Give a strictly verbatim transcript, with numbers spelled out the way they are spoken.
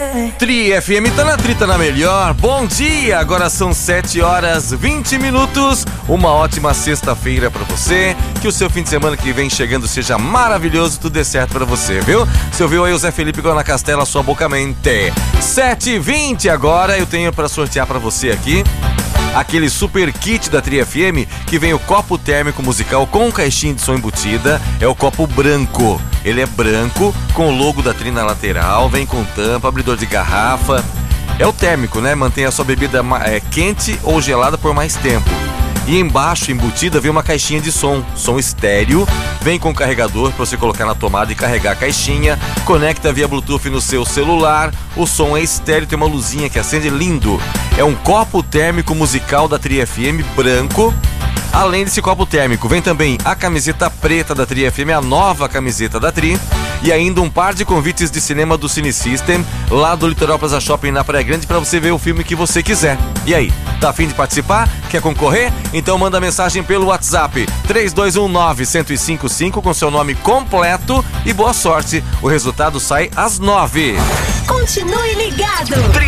Tri F M tá na Tri, tá na melhor. Bom dia, agora são sete horas vinte minutos. Uma ótima sexta-feira pra você. Que o seu fim de semana que vem chegando seja maravilhoso, tudo dê certo pra você, viu? Você ouviu aí o Zé Felipe com na Castela, sua boca mente. sete e vinte agora, eu tenho pra sortear pra você aqui aquele super kit da Tri F M que vem o copo térmico musical com caixinha de som embutida. É o copo branco. Ele é branco, com o logo da Tri na lateral, vem com tampa, abridor de garrafa. É o térmico, né? Mantém a sua bebida é, quente ou gelada por mais tempo. E embaixo, embutida, vem uma caixinha de som, som estéreo. Vem com carregador para você colocar na tomada e carregar a caixinha. Conecta via Bluetooth no seu celular. O som é estéreo, tem uma luzinha que acende, lindo. É um copo térmico musical da Tri F M branco. Além desse copo térmico, vem também a camiseta preta da Tri F M, a nova camiseta da Tri. E ainda um par de convites de cinema do Cine System, lá do Litoral Plaza Shopping na Praia Grande, para você ver o filme que você quiser. E aí, tá a fim de participar? Quer concorrer? Então manda mensagem pelo WhatsApp três dois um nove, um zero cinco cinco com seu nome completo e boa sorte. O resultado sai às nove. Continue ligado.